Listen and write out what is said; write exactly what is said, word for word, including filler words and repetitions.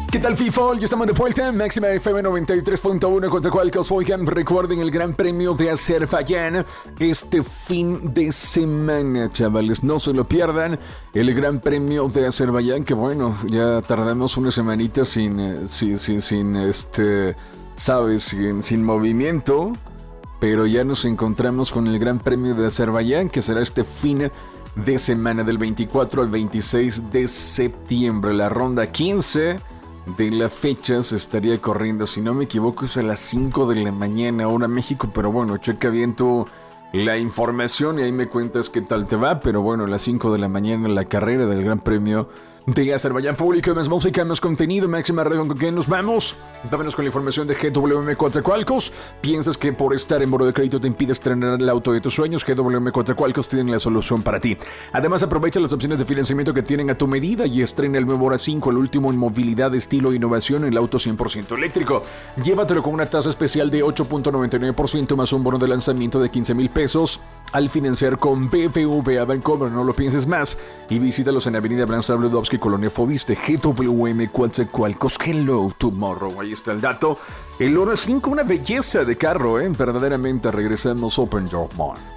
¿Qué tal, FIFA? Ya estamos de vuelta en Máxima F M noventa y tres punto uno contra Cualcos. Oigan, recuerden el Gran Premio de Azerbaiyán este fin de semana, chavales. No se lo pierdan. El Gran Premio de Azerbaiyán, que bueno, ya tardamos una semanita sin, eh, sin, sin, sin, este, sabes, sin, sin movimiento. Pero ya nos encontramos con el Gran Premio de Azerbaiyán, que será este fin de semana del veinticuatro al veintiséis de septiembre. La ronda quince de la fecha se estaría corriendo, si no me equivoco, es a las cinco de la mañana, hora México, pero bueno, checa bien tú la información y ahí me cuentas qué tal te va. Pero bueno, a las cinco de la mañana la carrera del Gran Premio de Azerbaiyán. Público, más música, más contenido, máxima radio. ¿Con qué nos vamos? Vámonos con la información de G W M Coatzacoalcos. ¿Piensas que por estar en buró de crédito te impide estrenar el auto de tus sueños? G W M Coatzacoalcos tienen la solución para ti. Además, aprovecha las opciones de financiamiento que tienen a tu medida y estrena el nuevo Hora cinco, el último en movilidad, estilo e innovación, en el auto cien por ciento eléctrico. Llévatelo con una tasa especial de ocho punto noventa y nueve por ciento más un bono de lanzamiento de quince mil pesos al financiar con B B V A Bancomer. No lo pienses más y visítalos en Avenida Branislav Ludowski, Colonia Fobiste. G W M Coatzacoalcos. Hello tomorrow. Ahí está el dato. El Hora cinco, una belleza de carro, ¿eh? Verdaderamente. Regresamos. Open your mind.